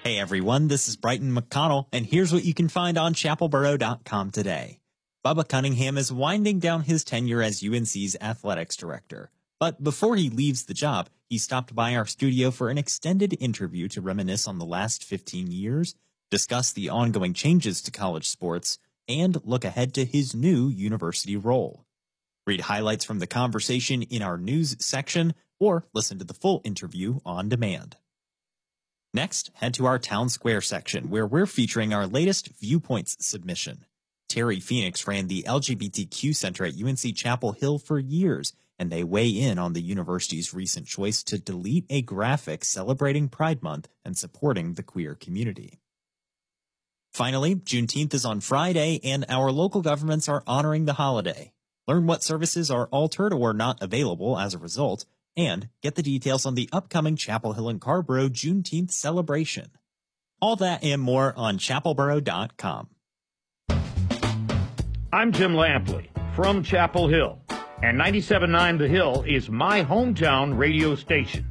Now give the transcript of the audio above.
Hey everyone, this is Brighton McConnell, and here's what you can find on chapelboro.com today. Bubba Cunningham is winding down his tenure as UNC's athletics director. But before he leaves the job, he stopped by our studio for an extended interview to reminisce on the last 15 years, discuss the ongoing changes to college sports, and look ahead to his new university role. Read highlights from the conversation in our news section, or listen to the full interview on demand. Next, head to our Town Square section, where we're featuring our latest Viewpoints submission. Terry Phoenix ran the LGBTQ Center at UNC Chapel Hill for years, and they weigh in on the university's recent choice to delete a graphic celebrating Pride Month and supporting the queer community. Finally, Juneteenth is on Friday, and our local governments are honoring the holiday. Learn what services are altered or not available as a result, and get the details on the upcoming Chapel Hill and Carrboro Juneteenth celebration. All that and more on chapelboro.com. I'm Tim Lampley from Chapel Hill, and 97.9 The Hill is my hometown radio station.